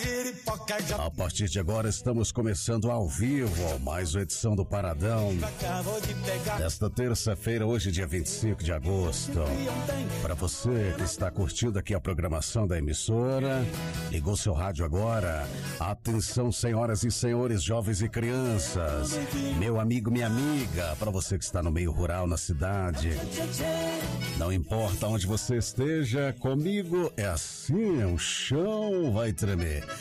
A partir de agora estamos começando ao vivo mais uma edição do Paradão desta terça-feira, hoje dia 25 de agosto. Para você que está curtindo aqui a programação da emissora, ligou seu rádio agora. Atenção, senhoras e senhores, jovens e crianças, meu amigo, minha amiga, para você que está no meio rural, na cidade, não importa onde você esteja, comigo é assim, o chão vai tremer.